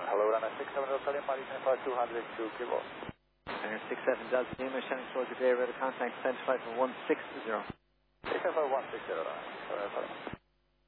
Hello, runway 67 Delta Lima, descending flight 202 kilovolts. Hangar 67 Delta Lima, shutting towards the Bay, radar contact, descent flight for 160. Descent flight 160, runway.